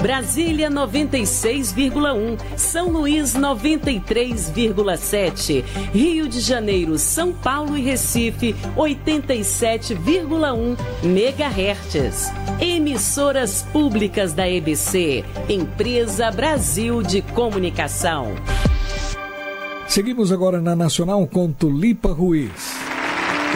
Brasília 96,1, São Luís 93,7, Rio de Janeiro, São Paulo e Recife 87,1 MHz. Emissoras públicas da EBC, Empresa Brasil de Comunicação. Seguimos agora na Nacional com Tulipa Ruiz.